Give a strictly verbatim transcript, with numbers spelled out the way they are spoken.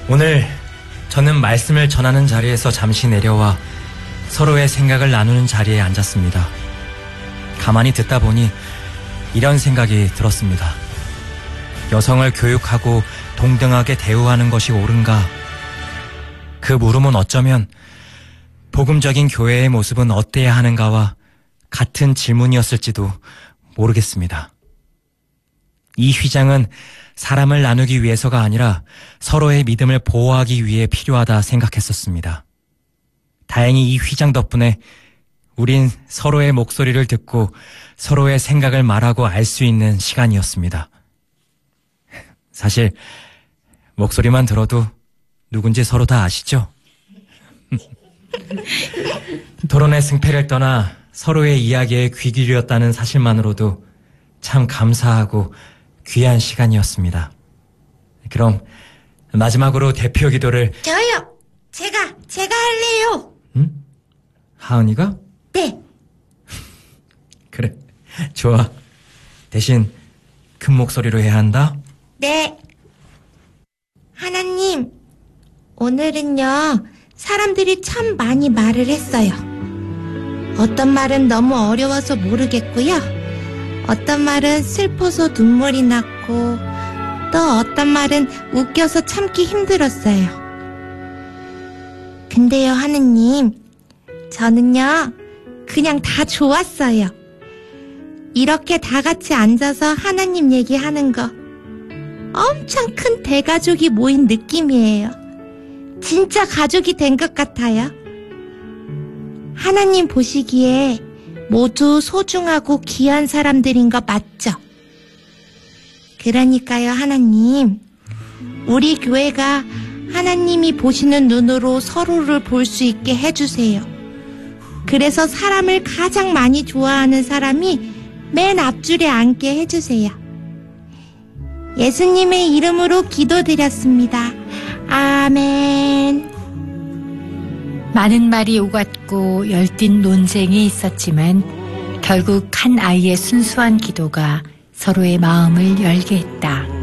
오늘 저는 말씀을 전하는 자리에서 잠시 내려와 서로의 생각을 나누는 자리에 앉았습니다. 가만히 듣다 보니 이런 생각이 들었습니다. 여성을 교육하고 동등하게 대우하는 것이 옳은가? 그 물음은 어쩌면 복음적인 교회의 모습은 어때야 하는가와 같은 질문이었을지도 모르겠습니다. 이 휘장은 사람을 나누기 위해서가 아니라 서로의 믿음을 보호하기 위해 필요하다 생각했었습니다. 다행히 이 휘장 덕분에 우린 서로의 목소리를 듣고 서로의 생각을 말하고 알 수 있는 시간이었습니다. 사실 목소리만 들어도 누군지 서로 다 아시죠? 토론의 승패를 떠나 서로의 이야기에 귀 기울였다는 사실만으로도 참 감사하고 귀한 시간이었습니다. 그럼 마지막으로 대표 기도를. 저요. 제가 제가 할래요. 응? 하은이가? 네. 그래, 좋아. 대신 큰 목소리로 해야 한다. 네. 하나님, 오늘은요, 사람들이 참 많이 말을 했어요. 어떤 말은 너무 어려워서 모르겠고요. 어떤 말은 슬퍼서 눈물이 났고, 또 어떤 말은 웃겨서 참기 힘들었어요. 근데요, 하느님, 저는요, 그냥 다 좋았어요. 이렇게 다 같이 앉아서 하나님 얘기하는 거 엄청 큰 대가족이 모인 느낌이에요. 진짜 가족이 된 것 같아요. 하나님 보시기에 모두 소중하고 귀한 사람들인 거 맞죠? 그러니까요, 하나님, 우리 교회가 하나님이 보시는 눈으로 서로를 볼 수 있게 해주세요. 그래서 사람을 가장 많이 좋아하는 사람이 맨 앞줄에 앉게 해주세요. 예수님의 이름으로 기도드렸습니다. 아멘. 많은 말이 오갔고 열띤 논쟁이 있었지만 결국 한 아이의 순수한 기도가 서로의 마음을 열게 했다.